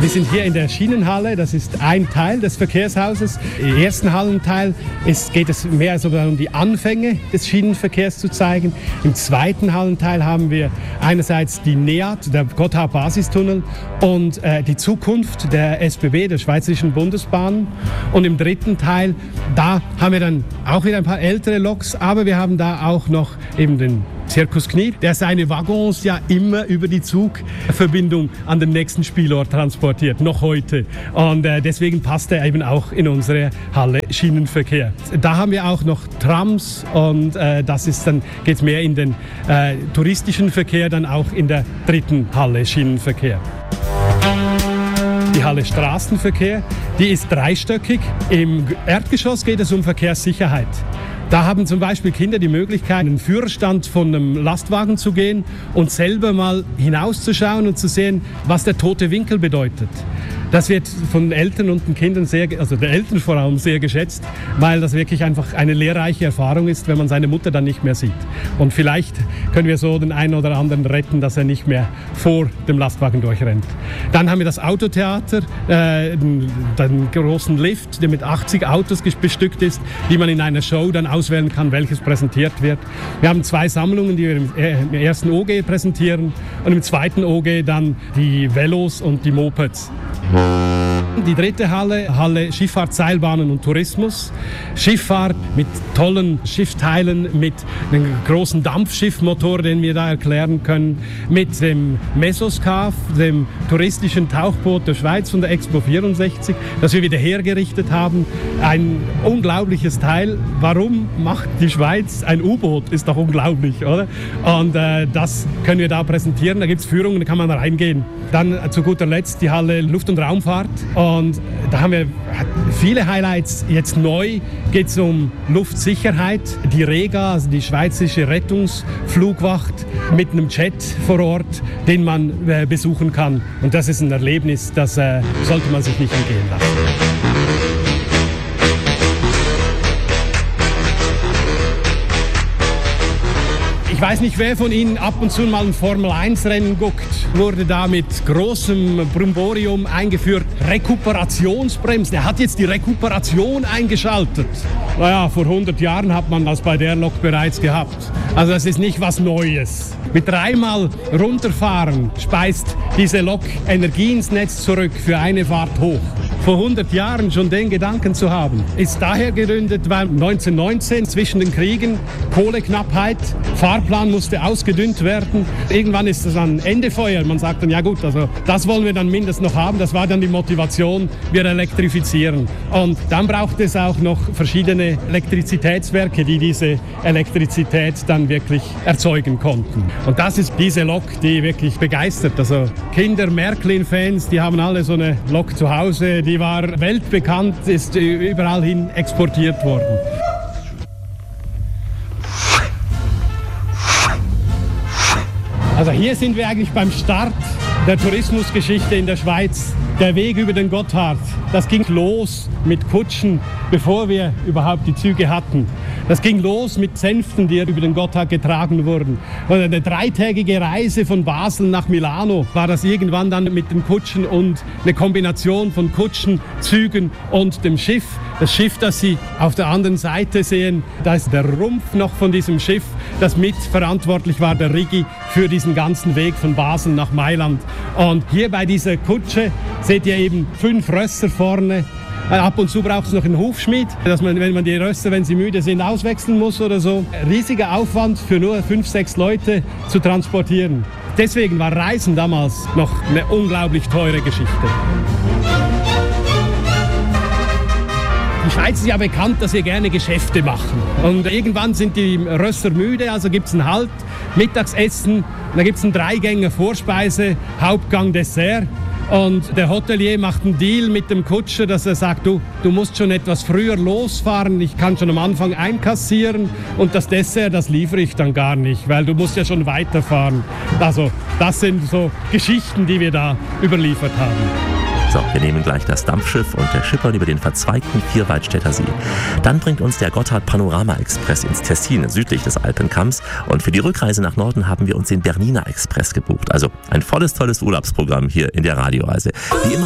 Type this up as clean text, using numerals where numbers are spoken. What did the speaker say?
Wir sind hier in der Schienenhalle, das ist ein Teil des Verkehrshauses. Im ersten Hallenteil geht es mehr so um die Anfänge des Schienenverkehrs zu zeigen. Im zweiten Hallenteil haben wir einerseits die NEAT, der Gotthard-Basistunnel, und die Zukunft der SBB, der Schweizerischen Bundesbahn. Und im dritten Teil, da haben wir dann auch wieder ein paar ältere Loks, aber wir haben da auch noch eben den Circus Knie, der seine Waggons ja immer über die Zugverbindung an den nächsten Spielort transportiert, noch heute. Und deswegen passt er eben auch in unsere Halle Schienenverkehr. Da haben wir auch noch Trams und das ist dann, geht mehr in den touristischen Verkehr, dann auch in der dritten Halle Schienenverkehr. Die Halle Straßenverkehr, die ist dreistöckig. Im Erdgeschoss geht es um Verkehrssicherheit. Da haben zum Beispiel Kinder die Möglichkeit, in den Führerstand von einem Lastwagen zu gehen und selber mal hinauszuschauen und zu sehen, was der tote Winkel bedeutet. Das wird von Eltern und den Kindern also der Eltern vor allem sehr geschätzt, weil das wirklich einfach eine lehrreiche Erfahrung ist, wenn man seine Mutter dann nicht mehr sieht. Und vielleicht können wir so den einen oder anderen retten, dass er nicht mehr vor dem Lastwagen durchrennt. Dann haben wir das Autotheater, den großen Lift, der mit 80 Autos bestückt ist, die man in einer Show dann auswählen kann, welches präsentiert wird. Wir haben 2 Sammlungen, die wir im ersten OG präsentieren und im zweiten OG dann die Velos und die Mopeds. Die dritte Halle Schifffahrt, Seilbahnen und Tourismus. Schifffahrt mit tollen Schiffsteilen, mit einem großen Dampfschiffmotor, den wir da erklären können, mit dem Mesoskav, dem touristischen Tauchboot der Schweiz von der Expo 64, das wir wieder hergerichtet haben. Ein unglaubliches Teil. Warum macht die Schweiz ein U-Boot? Ist doch unglaublich, oder? Und das können wir da präsentieren. Da gibt es Führungen, da kann man reingehen. Dann zu guter Letzt die Halle Luft- und Raumfahrt. Und da haben wir viele Highlights. Jetzt neu geht es um Luftsicherheit. Die Rega, also die Schweizerische Rettungsflugwacht, mit einem Jet vor Ort, den man besuchen kann. Und das ist ein Erlebnis, das sollte man sich nicht entgehen lassen. Ich weiß nicht, wer von Ihnen ab und zu mal ein Formel-1-Rennen guckt. Wurde da mit großem Brimborium eingeführt. Rekuperationsbremsen. Er hat jetzt die Rekuperation eingeschaltet. Naja, vor 100 Jahren hat man das bei der Lok bereits gehabt. Also das ist nicht was Neues. Mit 3-mal runterfahren speist diese Lok Energie ins Netz zurück für eine Fahrt hoch. Vor 100 Jahren schon den Gedanken zu haben, ist daher gegründet, weil 1919 zwischen den Kriegen Kohleknappheit, Fahrplan musste ausgedünnt werden. Irgendwann ist es ein Endefeuer. Man sagt dann, ja gut, also das wollen wir dann mindestens noch haben. Das war dann die Motivation, wir elektrifizieren. Und dann braucht es auch noch verschiedene Elektrizitätswerke, die diese Elektrizität dann wirklich erzeugen konnten. Und das ist diese Lok, die wirklich begeistert. Also Kinder, Märklin-Fans, die haben alle so eine Lok zu Hause. Die war weltbekannt, ist überall hin exportiert worden. Also hier sind wir eigentlich beim Start der Tourismusgeschichte in der Schweiz. Der Weg über den Gotthard, das ging los mit Kutschen, bevor wir überhaupt die Züge hatten. Das ging los mit Sänften, die über den Gotthard getragen wurden. Und eine 3-tägige Reise von Basel nach Milano war das irgendwann dann mit den Kutschen und eine Kombination von Kutschen, Zügen und dem Schiff. Das Schiff, das Sie auf der anderen Seite sehen, da ist der Rumpf noch von diesem Schiff, das mitverantwortlich war, der Riggi, für diesen ganzen Weg von Basel nach Mailand. Und hier bei dieser Kutsche seht ihr eben 5 Rösser vorne. Ab und zu braucht es noch einen Hufschmied, dass man, wenn man die Rösser, wenn sie müde sind, auswechseln muss oder so. Riesiger Aufwand für nur 5, 6 Leute zu transportieren. Deswegen war Reisen damals noch eine unglaublich teure Geschichte. Die Schweiz ist ja bekannt, dass wir gerne Geschäfte machen. Und irgendwann sind die Rösser müde, also gibt es einen Halt, Mittagsessen, da gibt es einen 3-Gänge Vorspeise, Hauptgang, Dessert. Und der Hotelier macht einen Deal mit dem Kutscher, dass er sagt, du musst schon etwas früher losfahren, ich kann schon am Anfang einkassieren und das Dessert, das liefere ich dann gar nicht, weil du musst ja schon weiterfahren. Also das sind so Geschichten, die wir da überliefert haben. So, wir nehmen gleich das Dampfschiff und der Schippern über den verzweigten Vierwaldstätter See. Dann bringt uns der Gotthard Panorama Express ins Tessin, südlich des Alpenkamms. Und für die Rückreise nach Norden haben wir uns den Bernina Express gebucht. Also ein volles, tolles Urlaubsprogramm hier in der Radioreise. Wie immer